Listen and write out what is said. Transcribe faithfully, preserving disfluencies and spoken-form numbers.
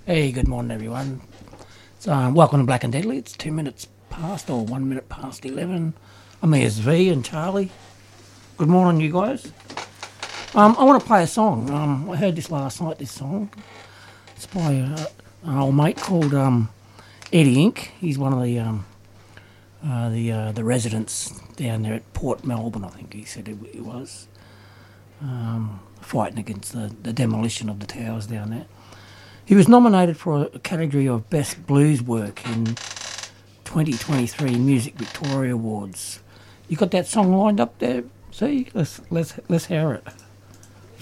Hey, good morning, everyone. So, um, welcome to Black and Deadly. It's two minutes past or one minute past eleven. I'm here's V and Charlie. Good morning, you guys. Um, I want to play a song. Um, I heard this last night. This song. It's by uh, an old mate called um, Eddie Inc. He's one of the um, uh, the uh, the residents down there at Port Melbourne. I think he said it, it was um, fighting against the, the demolition of the towers down there. He was nominated for a category of Best Blues Work in twenty twenty-three Music Victoria Awards. You got that song lined up there? See, let's let's let's hear it.